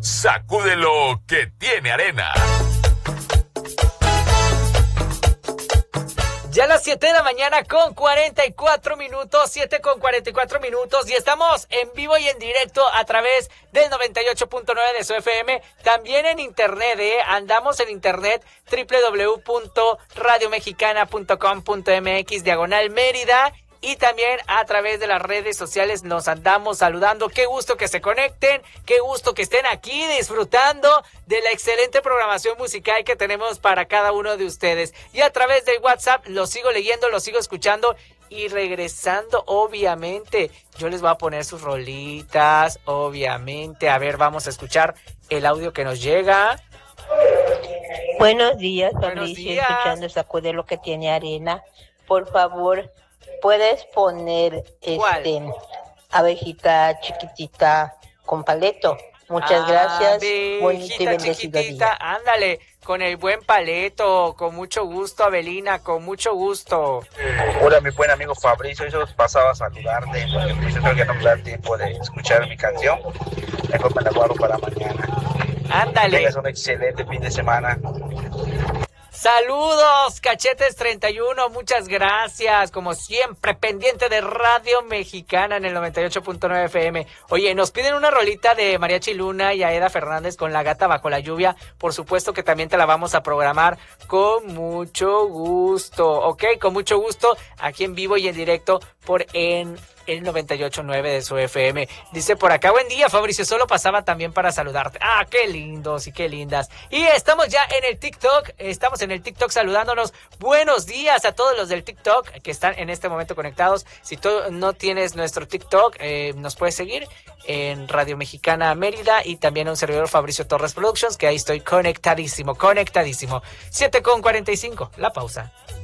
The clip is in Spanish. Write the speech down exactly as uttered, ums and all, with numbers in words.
Sacúdelo que tiene arena. Ya a las siete de la mañana con cuarenta y cuatro minutos, siete con cuarenta y cuatro minutos, y estamos en vivo y en directo a través del noventa y ocho punto nueve de su F M, también en internet, ¿eh? Andamos en internet, doble u doble u doble u punto radio mexicana punto com punto m x, diagonal Mérida, y también a través de las redes sociales nos andamos saludando. Qué gusto que se conecten, qué gusto que estén aquí disfrutando de la excelente programación musical que tenemos para cada uno de ustedes. Y a través del WhatsApp los sigo leyendo, los sigo escuchando y regresando, obviamente. Yo les voy a poner sus rolitas, obviamente. A ver, vamos a escuchar el audio que nos llega. Buenos días, Buenos Fabricio, días. escuchando Sacúdelo que tiene arena. Por favor, ¿puedes poner ¿Cuál? este abejita chiquitita con paleto? Muchas gracias. Bonito y Abejita bendecido chiquitita, día. ándale, con el buen paleto, con mucho gusto, Abelina, con mucho gusto. Hola, mi buen amigo Fabricio, yo pasaba a saludarte porque pues, yo creo que no me da tiempo de escuchar mi canción. Mejor me la guardo para mañana. Ándale. Tengas un excelente fin de semana. Saludos, Cachetes treinta y uno, muchas gracias, como siempre, pendiente de Radio Mexicana en el noventa y ocho punto nueve F M. Oye, nos piden una rolita de Mariachi Luna y Aeda Fernández con La Gata Bajo la Lluvia, por supuesto que también te la vamos a programar con mucho gusto, ¿ok? Con mucho gusto, aquí en vivo y en directo por en el noventa y ocho punto nueve de su F M. Dice por acá, buen día, Fabricio, solo pasaba también para saludarte. Ah, qué lindos y qué lindas. Y estamos ya en el TikTok, estamos en el TikTok saludándonos. Buenos días a todos los del TikTok que están en este momento conectados. Si tú no tienes nuestro TikTok, eh, nos puedes seguir en Radio Mexicana Mérida y también a un servidor, Fabricio Torres Productions, que ahí estoy conectadísimo, conectadísimo. siete con cuarenta y cinco, la pausa.